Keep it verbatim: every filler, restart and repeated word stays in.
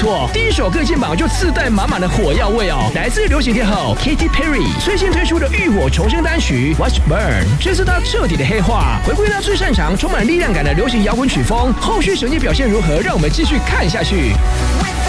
错，第一首歌进榜就自带满满的火药味哦，来自流行天后 Katy Perry 最新推出的浴火重生单曲 Watch Burn， 这次她彻底的黑化，回归她最擅长、充满力量感的流行摇滚曲风。后续神迹表现如何？让我们继续看下去。